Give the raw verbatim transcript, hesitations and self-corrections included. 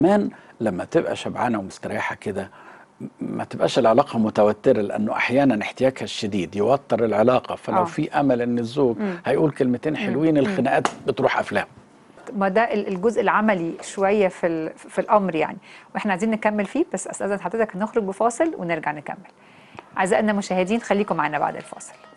كمان لما تبقى شبعانه ومستريحه كده ما تبقاش العلاقه متوتره، لانه احيانا احتياجها الشديد يوتر العلاقه، فلو اه في امل ان الزوج امم هيقول كلمتين امم حلوين امم الخناقات بتروح افلام. ما ده ال- الجزء العملي شويه في ال- في الامر يعني، واحنا عايزين نكمل فيه، بس استاذن حضرتك نخرج بفاصل ونرجع نكمل. اعزائنا المشاهدين خليكم معنا بعد الفاصل.